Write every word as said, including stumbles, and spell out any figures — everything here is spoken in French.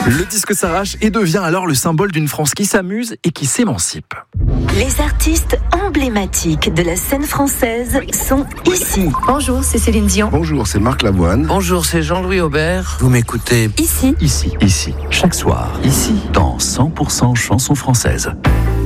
Le disque s'arrache et devient alors le symbole d'une France qui s'amuse et qui s'émancipe. Les artistes emblématiques de la scène française sont ici. Bonjour, c'est Céline Dion. Bonjour, c'est Marc Lavoine. Bonjour, c'est Jean-Louis Aubert. Vous m'écoutez Ici. Ici, ici, chaque soir, ici, dans cent pour cent chansons françaises.